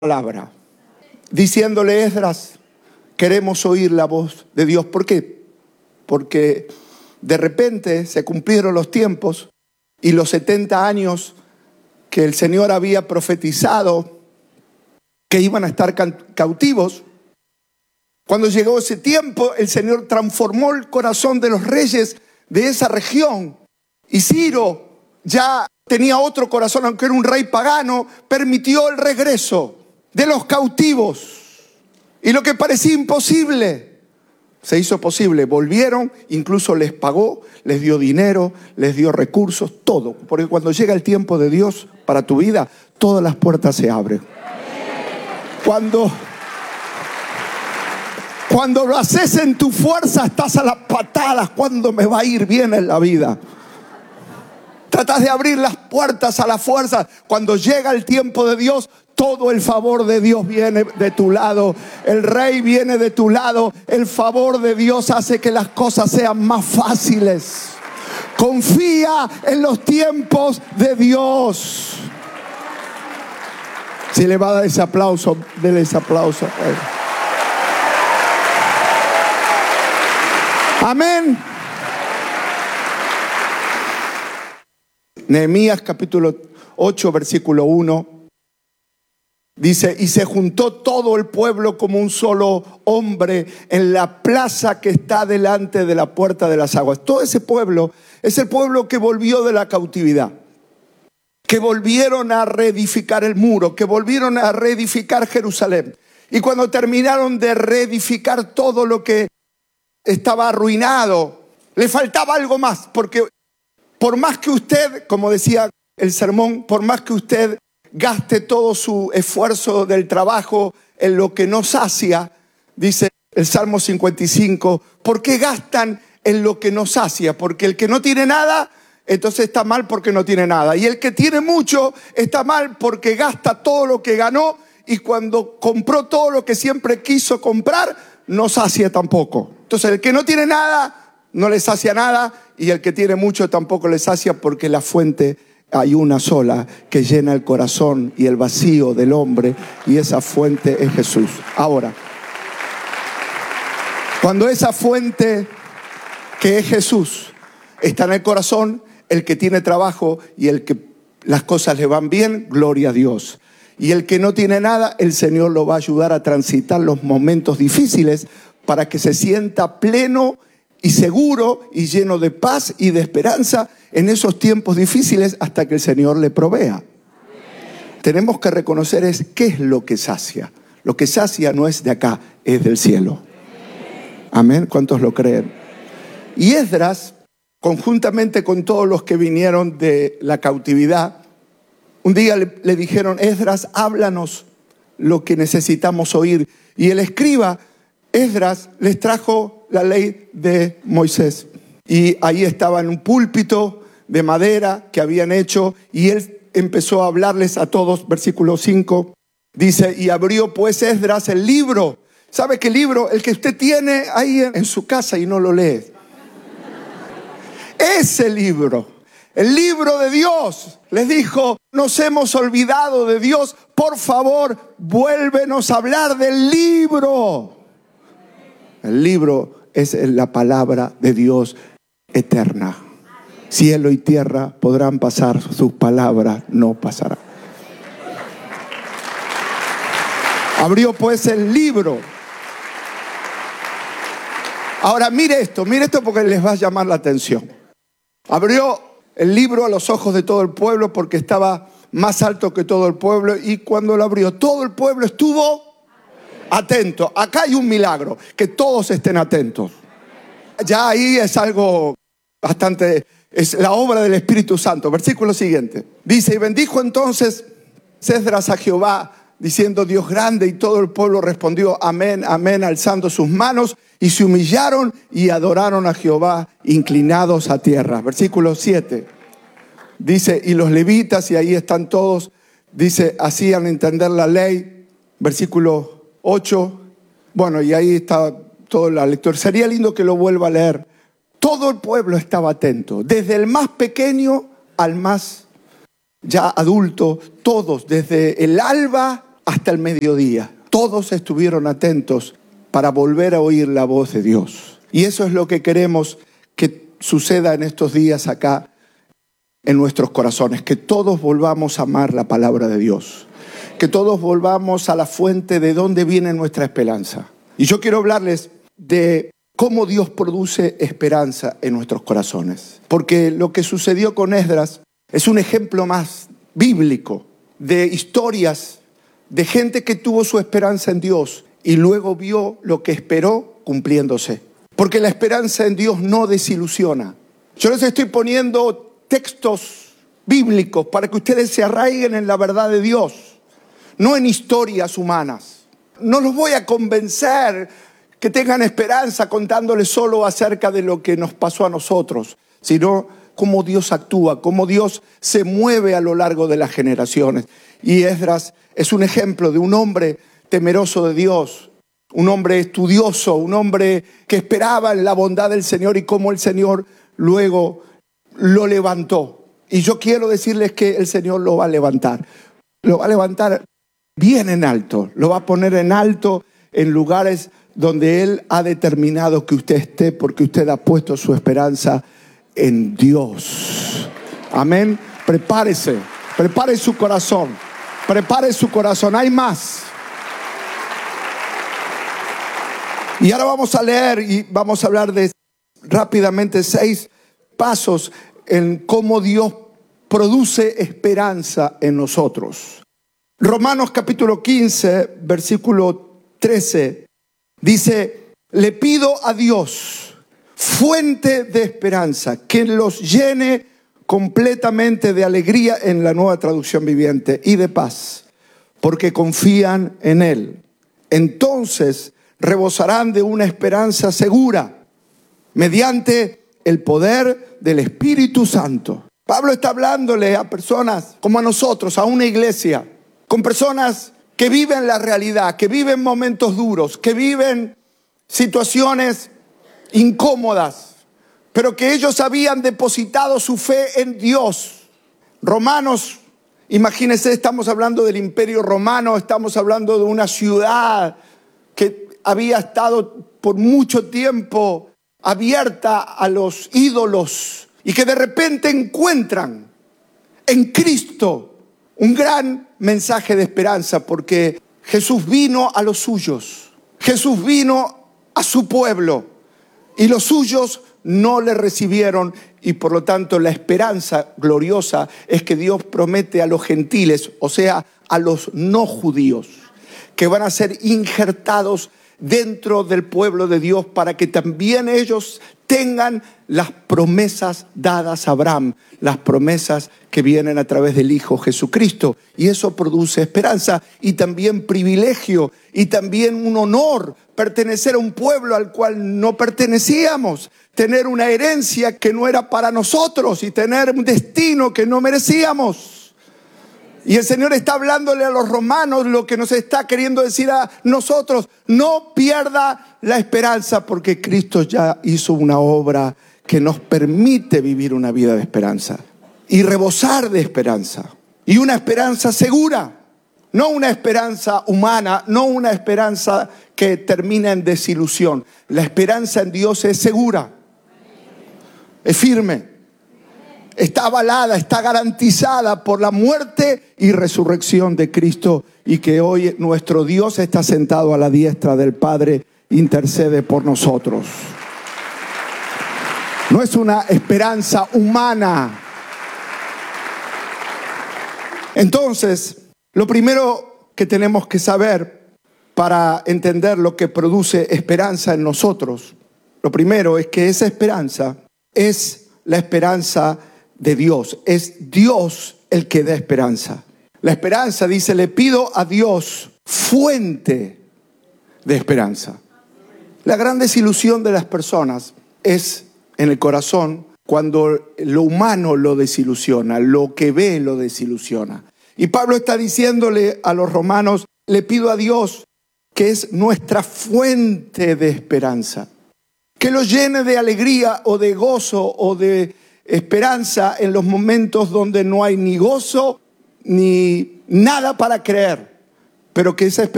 palabra, diciéndole: Esdras, queremos oír la voz de Dios. ¿Por qué? Porque de repente se cumplieron los tiempos y los 70 años que el Señor había profetizado que iban a estar cautivos. Cuando llegó ese tiempo, el Señor transformó el corazón de los reyes de esa región. Y Ciro ya tenía otro corazón, aunque era un rey pagano, permitió el regreso de los cautivos. Y lo que parecía imposible, se hizo posible. Volvieron, incluso les pagó, les dio dinero, les dio recursos, todo. Porque cuando llega el tiempo de Dios para tu vida, todas las puertas se abren. Cuando lo haces en tu fuerza, estás a las patadas. ¿Cuándo me va a ir bien en la vida? Tratas de abrir las puertas a la fuerza. Cuando llega el tiempo de Dios, todo el favor de Dios viene de tu lado. El rey viene de tu lado. El favor de Dios hace que las cosas sean más fáciles. Confía en los tiempos de Dios. Si le va a dar ese aplauso, déle ese aplauso. Amén. Nehemías capítulo 8, versículo 1. Dice: y se juntó todo el pueblo como un solo hombre en la plaza que está delante de la puerta de las aguas. Todo ese pueblo es el pueblo que volvió de la cautividad, que volvieron a reedificar el muro, que volvieron a reedificar Jerusalén. Y cuando terminaron de reedificar todo lo que estaba arruinado, le faltaba algo más, porque por más que usted, como decía el sermón, por más que usted gaste todo su esfuerzo del trabajo en lo que no sacia, dice el Salmo 55, ¿por qué gastan en lo que no sacia? Porque el que no tiene nada, entonces está mal porque no tiene nada. Y el que tiene mucho está mal porque gasta todo lo que ganó, y cuando compró todo lo que siempre quiso comprar, no sacia tampoco. Entonces el que no tiene nada, no le sacia nada, y el que tiene mucho tampoco le sacia, porque la fuente hay una sola que llena el corazón y el vacío del hombre, y esa fuente es Jesús. Ahora, cuando esa fuente que es Jesús está en el corazón, el que tiene trabajo y el que las cosas le van bien, gloria a Dios. Y el que no tiene nada, el Señor lo va a ayudar a transitar los momentos difíciles para que se sienta pleno y seguro y lleno de paz y de esperanza en esos tiempos difíciles, hasta que el Señor le provea. Amén. Tenemos que reconocer qué es lo que sacia. Lo que sacia no es de acá, es del cielo. Amén. ¿Cuántos lo creen? Y Esdras, conjuntamente con todos los que vinieron de la cautividad, un día le dijeron: Esdras, háblanos lo que necesitamos oír. Y el escriba Esdras les trajo la ley de Moisés. Y ahí estaba en un púlpito de madera que habían hecho, y él empezó a hablarles a todos. Versículo 5 dice: y abrió pues Esdras el libro. ¿Sabe qué libro? El que usted tiene ahí en su casa y no lo lee. Ese libro, el libro de Dios. Les dijo: nos hemos olvidado de Dios, por favor, vuélvenos a hablar del libro. El libro es la palabra de Dios eterna. Cielo y tierra podrán pasar, sus palabras no pasarán. Abrió pues el libro. Ahora mire esto porque les va a llamar la atención. Abrió el libro a los ojos de todo el pueblo, porque estaba más alto que todo el pueblo, y cuando lo abrió, todo el pueblo estuvo atento. Acá hay un milagro, que todos estén atentos. Ya ahí es algo bastante, es la obra del Espíritu Santo. Versículo siguiente. Dice: y bendijo entonces Esdras a Jehová, diciendo: Dios grande. Y todo el pueblo respondió: amén, amén, alzando sus manos, y se humillaron y adoraron a Jehová, inclinados a tierra. Versículo 7. Dice: y los levitas, y ahí están todos, dice, hacían entender la ley. Versículo 8. Bueno, y ahí está toda la lectura. Sería lindo que lo vuelva a leer. Todo el pueblo estaba atento, desde el más pequeño al más ya adulto, todos, desde el alba hasta el mediodía. Todos estuvieron atentos para volver a oír la voz de Dios. Y eso es lo que queremos que suceda en estos días acá en nuestros corazones. Que todos volvamos a amar la palabra de Dios. Que todos volvamos a la fuente de donde viene nuestra esperanza. Y yo quiero hablarles de cómo Dios produce esperanza en nuestros corazones. Porque lo que sucedió con Esdras es un ejemplo más bíblico de historias de gente que tuvo su esperanza en Dios y luego vio lo que esperó cumpliéndose. Porque la esperanza en Dios no desilusiona. Yo les estoy poniendo textos bíblicos para que ustedes se arraiguen en la verdad de Dios, no en historias humanas. No los voy a convencer que tengan esperanza contándoles solo acerca de lo que nos pasó a nosotros, sino cómo Dios actúa, cómo Dios se mueve a lo largo de las generaciones. Y Esdras es un ejemplo de un hombre temeroso de Dios, un hombre estudioso, un hombre que esperaba en la bondad del Señor y cómo el Señor luego lo levantó. Y yo quiero decirles que el Señor lo va a levantar. Lo va a levantar bien en alto, lo va a poner en alto en lugares donde Él ha determinado que usted esté, porque usted ha puesto su esperanza en Dios. Amén. Prepare su corazón. Prepare su corazón. Hay más. Y ahora vamos a leer y vamos a hablar de rápidamente 6 pasos en cómo Dios produce esperanza en nosotros. Romanos capítulo 15, versículo 13, dice: le pido a Dios, fuente de esperanza, que los llene completamente de alegría, en la Nueva Traducción Viviente, y de paz, porque confían en Él. Entonces rebosarán de una esperanza segura, mediante el poder del Espíritu Santo. Pablo está hablándole a personas como a nosotros, a una iglesia, con personas que viven la realidad, que viven momentos duros, que viven situaciones incómodas, pero que ellos habían depositado su fe en Dios. Romanos, imagínense, estamos hablando del Imperio Romano, estamos hablando de una ciudad que había estado por mucho tiempo abierta a los ídolos y que de repente encuentran en Cristo un gran mensaje de esperanza, porque Jesús vino a los suyos, Jesús vino a su pueblo y los suyos no le recibieron, y por lo tanto la esperanza gloriosa es que Dios promete a los gentiles, o sea, a los no judíos, que van a ser injertados dentro del pueblo de Dios para que también ellos tengan las promesas dadas a Abraham, las promesas que vienen a través del Hijo Jesucristo. Y eso produce esperanza y también privilegio y también un honor, pertenecer a un pueblo al cual no pertenecíamos, tener una herencia que no era para nosotros y tener un destino que no merecíamos. Y el Señor está hablándole a los romanos lo que nos está queriendo decir a nosotros: no pierda la esperanza, porque Cristo ya hizo una obra que nos permite vivir una vida de esperanza y rebosar de esperanza, y una esperanza segura, no una esperanza humana, no una esperanza que termina en desilusión. La esperanza en Dios es segura, es firme, está avalada, está garantizada por la muerte y resurrección de Cristo, y que hoy nuestro Dios está sentado a la diestra del Padre, intercede por nosotros. No es una esperanza humana. Entonces, lo primero que tenemos que saber para entender lo que produce esperanza en nosotros, lo primero es que esa esperanza es la esperanza de Dios. Es Dios el que da esperanza. La esperanza, dice, le pido a Dios, fuente de esperanza. La gran desilusión de las personas es en el corazón cuando lo humano lo desilusiona, lo que ve lo desilusiona. Y Pablo está diciéndole a los romanos: le pido a Dios, que es nuestra fuente de esperanza, que los llene de alegría o de gozo o de esperanza en los momentos donde no hay ni gozo ni nada para creer, pero que esa